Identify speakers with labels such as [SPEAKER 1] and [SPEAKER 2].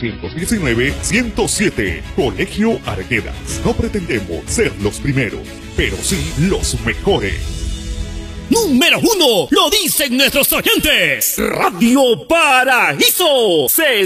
[SPEAKER 1] 819-107. Colegio Arguedas. No pretendemos ser los primeros, pero sí los mejores.
[SPEAKER 2] Número 1, lo dicen nuestros oyentes. Radio Paraíso.